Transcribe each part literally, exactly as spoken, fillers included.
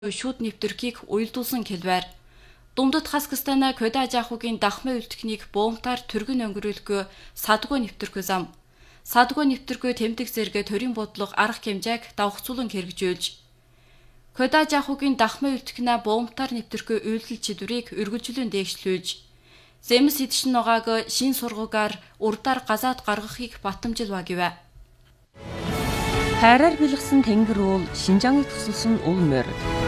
шууд нэвтрхийг уялдуулсан хэлбэр Думдад Казахстана Кода Жахугийн дахмын үлдэхнийг буумтаар түргэн өнгөрүүлгөө садгүй нэвтрхүү зам. Садгүй нэвтрхүү тэмдэг зэрэг төрийн бодлого арга хэмжээг давхцуулан хэрэгжүүлж Кода Жахугийн дахмын үлдэхнээ буумтаар нэвтрхүү үйлдэл чидвэрийг үргэлжлэн дээгшлүүлж Зэмс эдшин нугааг шин сургуугаар урдаар газаад гаргахыг батамжилва гэвэ. Хайраар бэлгсэн тэнгэр уул Шинжааныг тусалсан ул морь.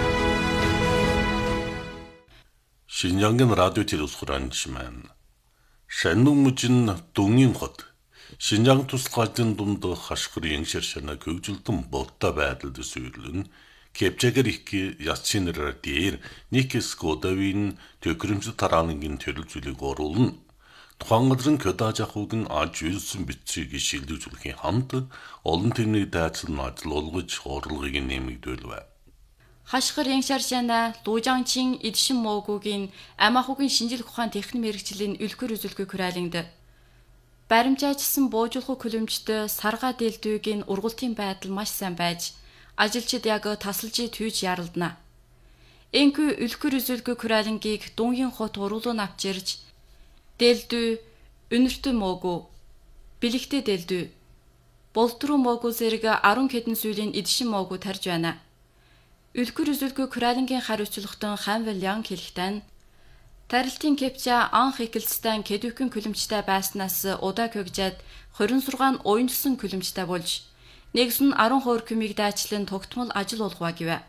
Шинжаангийн радио телевизхуранчман Шаннумжин дүнгийн хот Шинжаан туслахын дунд хашгирын шаршана хөгжилтөн болтой байдалд сүйрлэн Кепчагэр их яцсинэр дээр Никс Годавин төкрөмж тараангийн төрөл зүйлийг оруулна. Тухайн газрын Кода Жахугийн аж үйлсэн бичгийг шилжүүлэхийн хамт олон тэрний дайцсан ажил олгож орлогыг нэмэгдүүлвэ. Хашгир яншаршана Лужангчин эдшин моогуугийн амахугийн шинжилх ухаан техник мэрэгжлийн үлгэр үзүүлгүй күрайлинд баримжаажсан буужуулах хөлөмжтөй сарга дэлдвийн ургалтын байдал маш сайн байж ажилчид яг тасалжи түйж яралдана. Энхүү үлгэр үзүүлгүй күрайлингийг Дүнгийн хот уруулуун авчирж дэлдв өнөртөө моогуу бэлэгтэй дэлдв болтруу моогуу зэрэг арван хэдэн сүүлийн эдшин моогуу тарж байна. Үлгэр үзүүлгүй күрайлингийн хариуцлагатан Ханвал Ян хэлэхдээ тарилтын кепча анх ихэлцтэй кедүхэн күлэмжтэй байснаас удаа хөгжээд двадцать шесть уянжсан күлэмжтэй болж нэгс нь арван хувь күмийг дайчлан тогтмол ажил олгова гэвэ.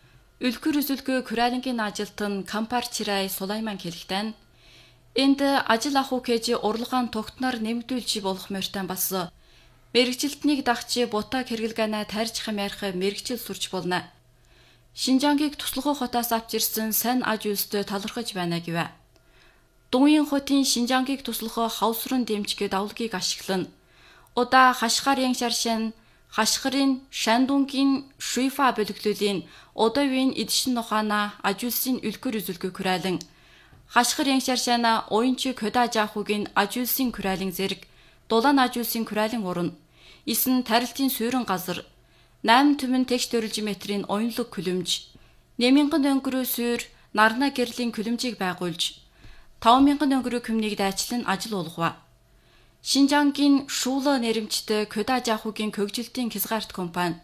Үлгэр үзүүлгүй күрайлингийн ажилтан Кампарчирай Сулайман хэлэхдээ энд ажил ахуй кэж урлагаан тогтноор нэмэгдүүлж болох морьтой бас мэрэгжилтнийг дагч бутаг хэрэглэгэнэ тарьж хамаарах мэрэгжил сурч болно. Шинжаангийг туслахуй хотоос авч ирсэн сайн аж үйлстэй талархаж байна гэвэ. Дүнгийн хотын Шинжаангийг туслахуй хавсрын дэмжгээ давлгийг ашиглан удаа хашгар яншаршин хашгирын Шандунгийн Шуйфа бөлөглөлийн удавын эдшин нухана аж үйлсийн үлгэр үзүүлгүй күрайлан хашгир яншаршана уянчи Кода Жахугийн аж үйлсийн күрайлан зэрэг дулаан аж үйлсийн күрайлан урна. Исн тарилтын суурин газар восемь түмэн тэгш төрөлж метрийн уянлаг күлэмж, нэмэнгэн өнгөрөө суур нарна гэрлийн күлэмжийг байгуулж, таван мянган өнгөрөө күмнийг дайчлан ажил олгова. Шинжаангийн Шууло нэрэмжтэй Кода Жахугийн хөгжилтийн хязгаарт компани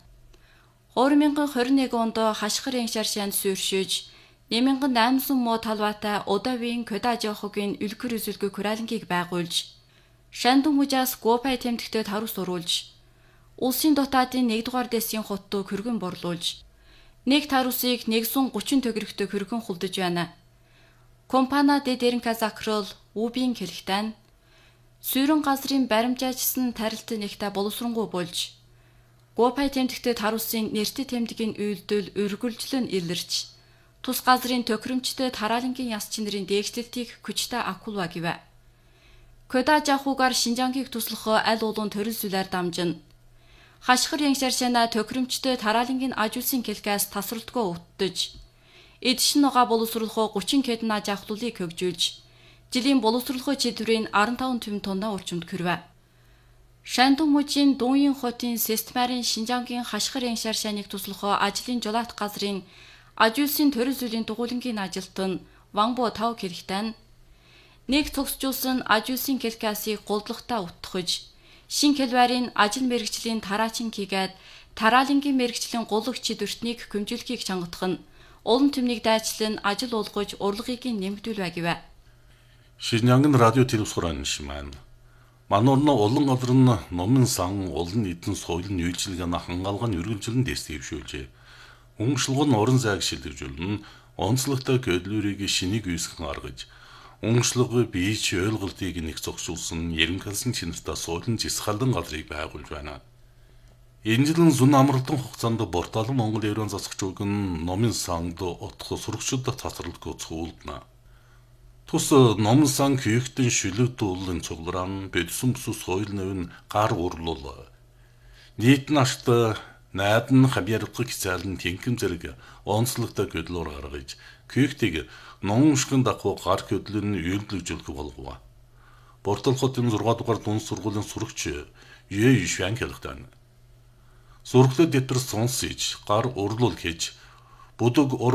two thousand twenty-one онд хашгир яншаршаанд суурьшиж, нэмэнгэн восемь мо талбайтай удавын Кода Жахугийн үлгэр үзүүлгүй күрайлангийг байгуулж, Шандун мужаас Гопай тэмдэгтээ тарус уруулж, улсын дотаадын нэгдүгээр дэсийн хоттой хөргөн борлуулж, нэг тарусыг нэгсэн thirty төгрөгтэй хөргөн хулдаж байна. Компана Дэрэн Казакрол Убин хэлэхдээ сүүрэн газрын баримжаажсан тарилт нэгтэ боловсронгуй болж, Гопай тэмдэгтээ тарусын нэртэй тэмдгийн үйлдэл өргөлжлөн илэрч, тус газрын төхрөмжтэй тараалангийн яс чинэрийн дээгшлэлтийг хүчтэй акулва гэвэ. Кода Жахугаар Шинжаангийг туслах аль улуун төрөл зүйлээр дамжин хашгир яншаршана төхрөмжтэй тараалангийн аж үйлсийн хэлкээс тасралтгүй уттаж, эдшин нугаа боловсруулах thirty хэдэн аж ахлуулыг хөгжүүлж, жилийн боловсруулах чиглэлийн fifty-five түмэн тонна орчимд хүрвэ. Шандун мужийн Дүнгийн хотын системарын Шинжаангийн хашгир яншаршаныг туслах ажлын жолоот газрын аж үйлсийн төрөл зүйлийн дугуйлангийн ажилтан Ванбо Тав хэлэхдээ нэг цогцжуулсан аж үйлсийн хэлкээсийг голдлоготой утгаж, шин хэлбэрийн ажил мэрэгжлийн тараачин хийгээд тараалангийн мэрэгжлийн гулгч чидвэртнийг хөмжүүлэхийг чангатах нь олон түмнийг дайчлан ажил олгож урлагийг нэмэгдүүлвэ гэвэ. Шинжаангийн радио телевизхуранчман манорно олон газар нь номын сан олон эдэн соёлын үйлчилгээн хангаалгын өргөнжлөн дэстэвшүүлжээ. Өнгөшлгөн орон зайг шилжүүлэн онцлогтой гэдлүүрийг шинийг үүсгэн аргаж Уншлаг бийч ойлголтыг нэг зогсуулсан ерөнхийлсөн чинэртэй суулын жисгалдан газрыг байгуулж байна. Энэ жилийн зүүн амралтын хугацаанд Борталан Монгол Еврон засагч үгэн номын санд утга сурагчид тасралтгүй цуулдана. Тус номын сан хийхтэн шүлэг дуулын цуглаан бэдсэн бүс соёл нэвэн гар урлуул. Нийт нашт найдан хабьярдгыг цаалан тэнхэм зэрэг онцлогтой гэдлүүр гаргаж хийхтийг номшгын дагуу гар хөдлөн үйлдвэрлэж болгова. Бортал хотын six дугаар дунд сургуулийн сурагч Е Ишван хэлэхдээ сургуулиуд дэвтэр сонсож гар урлуул хийж Будаг